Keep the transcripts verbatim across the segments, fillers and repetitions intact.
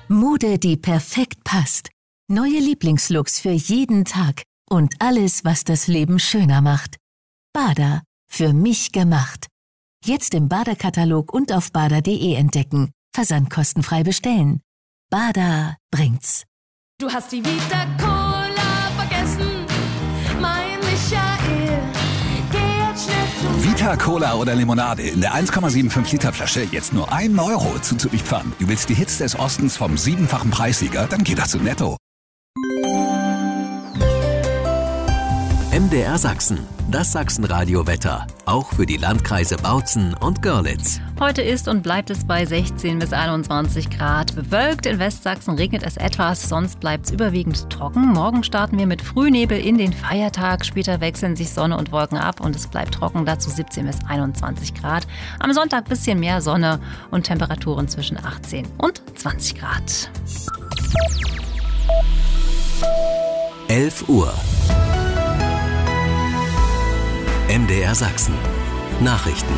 Mode, die perfekt passt. Neue Lieblingslooks für jeden Tag und alles, was das Leben schöner macht. Bada, für mich gemacht. Jetzt im Bada-Katalog und auf bada punkt de entdecken. Versand kostenfrei bestellen. Bada bringt's. Du hast die Vita Cola vergessen, mein Michael. Geh jetzt schnell zu Vita Cola oder Limonade in der eins Komma fünfundsiebzig Liter Flasche jetzt nur ein Euro zuzuliefern. Du willst die Hits des Ostens vom siebenfachen Preissieger? Dann geh doch zu Netto. M D R Sachsen, das Sachsenradio-Wetter, auch für die Landkreise Bautzen und Görlitz. Heute ist und bleibt es bei sechzehn bis einundzwanzig Grad. Bewölkt in Westsachsen regnet es etwas, sonst bleibt es überwiegend trocken. Morgen starten wir mit Frühnebel in den Feiertag. Später wechseln sich Sonne und Wolken ab und es bleibt trocken, dazu siebzehn bis einundzwanzig Grad. Am Sonntag ein bisschen mehr Sonne und Temperaturen zwischen achtzehn und zwanzig Grad. elf Uhr. M D R Sachsen. Nachrichten.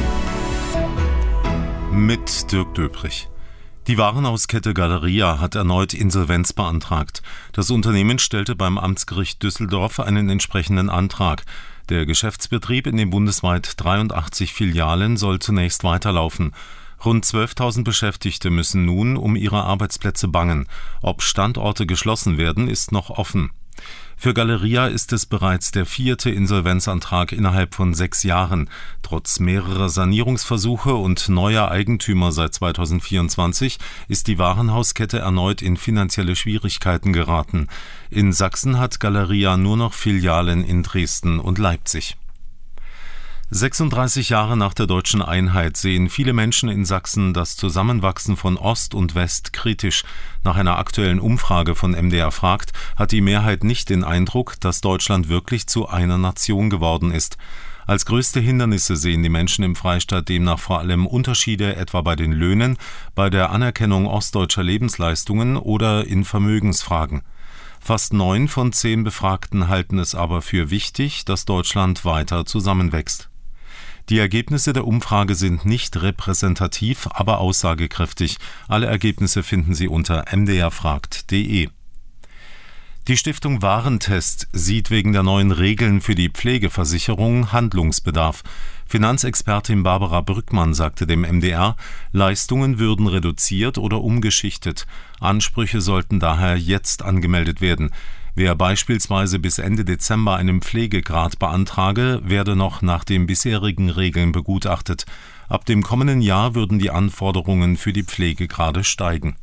Mit Dirk Döbrich. Die Warenhauskette Galeria hat erneut Insolvenz beantragt. Das Unternehmen stellte beim Amtsgericht Düsseldorf einen entsprechenden Antrag. Der Geschäftsbetrieb in den bundesweit dreiundachtzig Filialen soll zunächst weiterlaufen. Rund zwölftausend Beschäftigte müssen nun um ihre Arbeitsplätze bangen. Ob Standorte geschlossen werden, ist noch offen. Für Galeria ist es bereits der vierte Insolvenzantrag innerhalb von sechs Jahren. Trotz mehrerer Sanierungsversuche und neuer Eigentümer seit zweitausendvierundzwanzig ist die Warenhauskette erneut in finanzielle Schwierigkeiten geraten. In Sachsen hat Galeria nur noch Filialen in Dresden und Leipzig. sechsunddreißig Jahre nach der deutschen Einheit sehen viele Menschen in Sachsen das Zusammenwachsen von Ost und West kritisch. Nach einer aktuellen Umfrage von M D R fragt, hat die Mehrheit nicht den Eindruck, dass Deutschland wirklich zu einer Nation geworden ist. Als größte Hindernisse sehen die Menschen im Freistaat demnach vor allem Unterschiede etwa bei den Löhnen, bei der Anerkennung ostdeutscher Lebensleistungen oder in Vermögensfragen. Fast neun von zehn Befragten halten es aber für wichtig, dass Deutschland weiter zusammenwächst. Die Ergebnisse der Umfrage sind nicht repräsentativ, aber aussagekräftig. Alle Ergebnisse finden Sie unter m d r fragt punkt de. Die Stiftung Warentest sieht wegen der neuen Regeln für die Pflegeversicherung Handlungsbedarf. Finanzexpertin Barbara Brückmann sagte dem M D R, Leistungen würden reduziert oder umgeschichtet. Ansprüche sollten daher jetzt angemeldet werden. Wer beispielsweise bis Ende Dezember einen Pflegegrad beantrage, werde noch nach den bisherigen Regeln begutachtet. Ab dem kommenden Jahr würden die Anforderungen für die Pflegegrade steigen.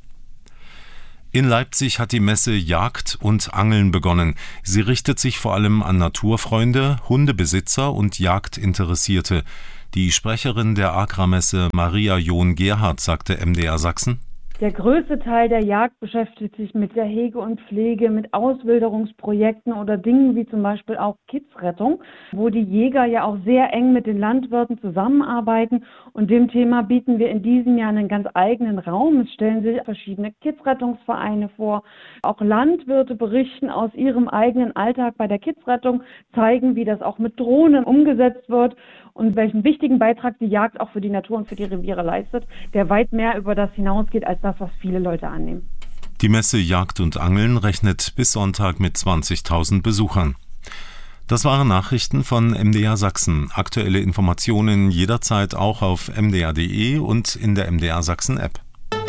In Leipzig hat die Messe Jagd und Angeln begonnen. Sie richtet sich vor allem an Naturfreunde, Hundebesitzer und Jagdinteressierte. Die Sprecherin der Agramesse Maria John-Gerhardt sagte M D R Sachsen: Der größte Teil der Jagd beschäftigt sich mit der Hege und Pflege, mit Auswilderungsprojekten oder Dingen wie zum Beispiel auch Kidsrettung, wo die Jäger ja auch sehr eng mit den Landwirten zusammenarbeiten. Und dem Thema bieten wir in diesem Jahr einen ganz eigenen Raum. Es stellen sich verschiedene Kidsrettungsvereine vor. Auch Landwirte berichten aus ihrem eigenen Alltag bei der Kidsrettung, zeigen, wie das auch mit Drohnen umgesetzt wird und welchen wichtigen Beitrag die Jagd auch für die Natur und für die Reviere leistet, der weit mehr über das hinausgeht als das, was viele Leute annehmen. Die Messe Jagd und Angeln rechnet bis Sonntag mit zwanzigtausend Besuchern. Das waren Nachrichten von M D R Sachsen. Aktuelle Informationen jederzeit auch auf m d r punkt de und in der M D R Sachsen App.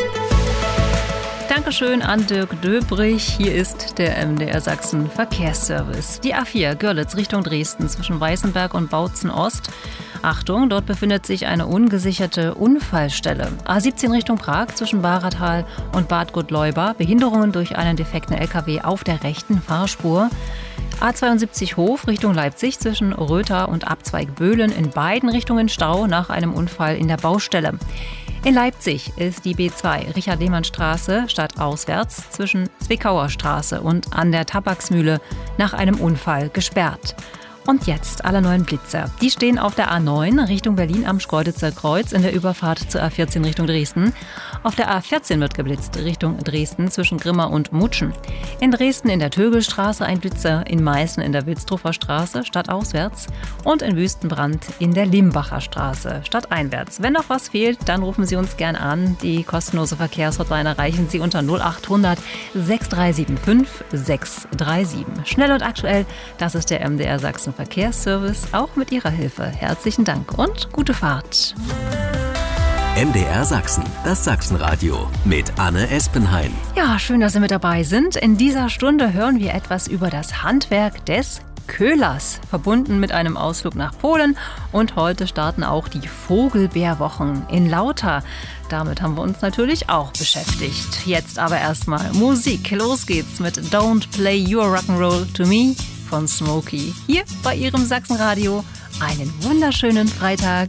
Dankeschön an Dirk Döbrich. Hier ist der M D R Sachsen Verkehrsservice. Die A vier Görlitz Richtung Dresden zwischen Weißenberg und Bautzen Ost. Achtung, dort befindet sich eine ungesicherte Unfallstelle. A siebzehn Richtung Prag zwischen Bahratal und Bad Gottleuba. Behinderungen durch einen defekten L K W auf der rechten Fahrspur. A zweiundsiebzig Hof Richtung Leipzig zwischen Rötha und Abzweig Böhlen in beiden Richtungen Stau nach einem Unfall in der Baustelle. In Leipzig ist die B zwei Richard-Lehmann-Straße stadtauswärts zwischen Zwickauer Straße und an der Tabaksmühle nach einem Unfall gesperrt. Und jetzt alle neuen Blitzer. Die stehen auf der A neun Richtung Berlin am Schkeuditzer Kreuz in der Überfahrt zur A vierzehn Richtung Dresden. Auf der A vierzehn wird geblitzt Richtung Dresden zwischen Grimma und Mutschen. In Dresden in der Tögelstraße ein Blitzer, in Meißen in der Wilsdruffer Straße stadtauswärts und in Wüstenbrand in der Limbacher Straße stadteinwärts. Wenn noch was fehlt, dann rufen Sie uns gern an. Die kostenlose Verkehrshotline erreichen Sie unter null acht hundert sechs drei sieben fünf sechs drei sieben. Schnell und aktuell, das ist der M D R Sachsen Verkehrsservice, auch mit Ihrer Hilfe. Herzlichen Dank und gute Fahrt. M D R Sachsen, das Sachsenradio mit Anne Espenhain. Ja, schön, dass Sie mit dabei sind. In dieser Stunde hören wir etwas über das Handwerk des Köhlers, verbunden mit einem Ausflug nach Polen. Und heute starten auch die Vogelbeerwochen in Lauter. Damit haben wir uns natürlich auch beschäftigt. Jetzt aber erstmal Musik. Los geht's mit Don't Play Your Rock'n'Roll to Me von Smokey. Hier bei Ihrem Sachsenradio. Einen wunderschönen Freitag.